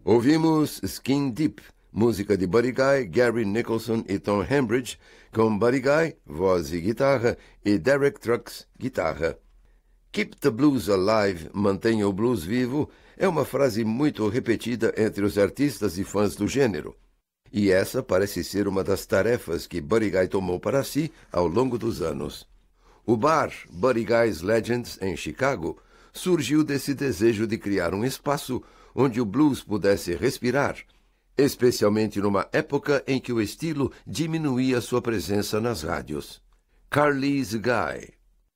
Ouvimos Skin Deep, música de Buddy Guy, Gary Nicholson e Tom Hambridge, com Buddy Guy, voz e guitarra, e Derek Trucks, guitarra. Keep the Blues Alive, mantenha o blues vivo, é uma frase muito repetida entre os artistas e fãs do gênero. E essa parece ser uma das tarefas que Buddy Guy tomou para si ao longo dos anos. O bar Buddy Guy's Legends, em Chicago, surgiu desse desejo de criar um espaço onde o blues pudesse respirar, especialmente numa época em que o estilo diminuía sua presença nas rádios. Carly's Guy.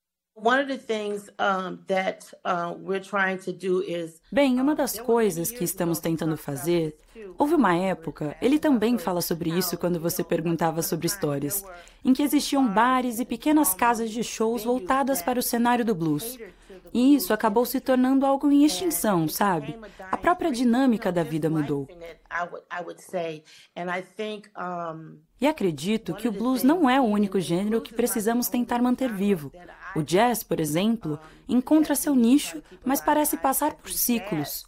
Bem, uma das coisas que estamos tentando fazer, houve uma época, ele também fala sobre isso quando você perguntava sobre histórias, em que existiam bares e pequenas casas de shows voltadas para o cenário do blues. E isso acabou se tornando algo em extinção, sabe? A própria dinâmica da vida mudou. E acredito que o blues não é o único gênero que precisamos tentar manter vivo. O jazz, por exemplo, encontra seu nicho, mas parece passar por ciclos.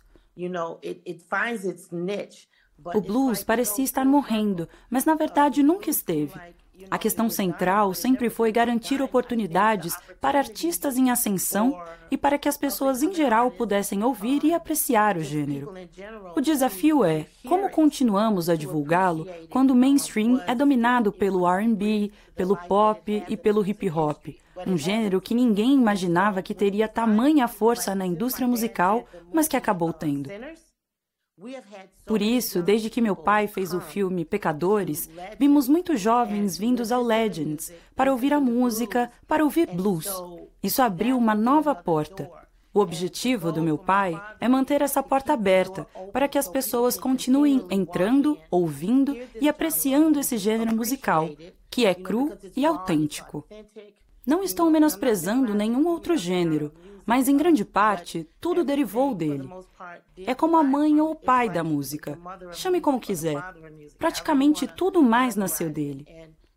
O blues parecia estar morrendo, mas na verdade nunca esteve. A questão central sempre foi garantir oportunidades para artistas em ascensão e para que as pessoas em geral pudessem ouvir e apreciar o gênero. O desafio é como continuamos a divulgá-lo quando o mainstream é dominado pelo R&B, pelo pop e pelo hip hop, um gênero que ninguém imaginava que teria tamanha força na indústria musical, mas que acabou tendo. Por isso, desde que meu pai fez o filme Pecadores, vimos muitos jovens vindos ao Legends para ouvir a música, para ouvir blues. Isso abriu uma nova porta. O objetivo do meu pai é manter essa porta aberta para que as pessoas continuem entrando, ouvindo e apreciando esse gênero musical, que é cru e autêntico. Não estou menosprezando nenhum outro gênero, mas em grande parte, tudo derivou dele. É como a mãe ou o pai da música. Chame como quiser. Praticamente tudo mais nasceu dele.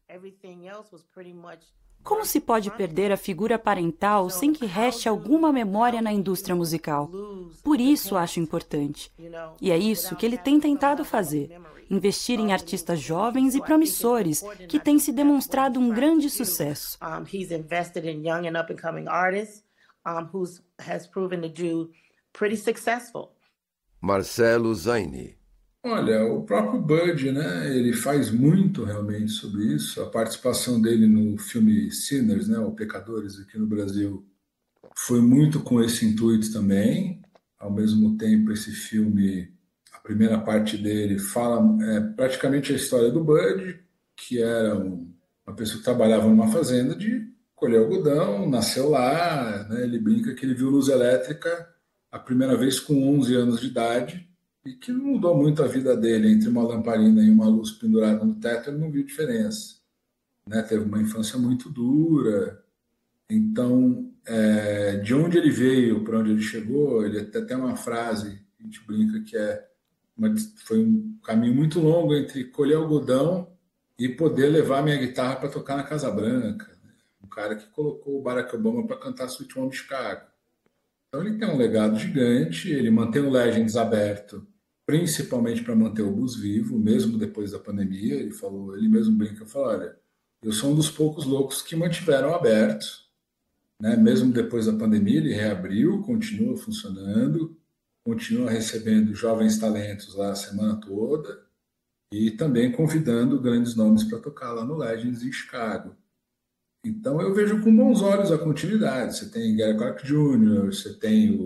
Como se pode perder a figura parental sem que reste alguma memória na indústria musical? Por isso acho importante. E é isso que ele tem tentado fazer. Investir em artistas jovens e promissores, que têm se demonstrado um grande sucesso. Marcelo Zaini. Olha, o próprio Bud, né, ele faz muito realmente sobre isso. A participação dele no filme Sinners, né, o Pecadores, aqui no Brasil, foi muito com esse intuito também. Ao mesmo tempo, esse filme, a primeira parte dele, fala praticamente a história do Bud, que era uma pessoa que trabalhava numa fazenda de colher algodão, nasceu lá, né, ele brinca que ele viu luz elétrica a primeira vez com 11 anos de idade, e que não mudou muito a vida dele. Entre uma lamparina e uma luz pendurada no teto, ele não viu diferença. Né? Teve uma infância muito dura. Então, de onde ele veio para onde ele chegou, ele até tem uma frase, a gente brinca que foi um caminho muito longo entre colher algodão e poder levar minha guitarra para tocar na Casa Branca. Né? Um cara que colocou o Barack Obama para cantar Sweet Home Chicago. Então ele tem um legado gigante, ele mantém o Legends aberto, principalmente para manter o blues vivo, mesmo depois da pandemia. Ele mesmo brinca, olha, eu sou um dos poucos loucos que mantiveram aberto, né? Mesmo depois da pandemia, ele reabriu, continua funcionando, continua recebendo jovens talentos lá a semana toda e também convidando grandes nomes para tocar lá no Legends em Chicago. Então eu vejo com bons olhos a continuidade. Você tem Gary Clark Jr., você tem o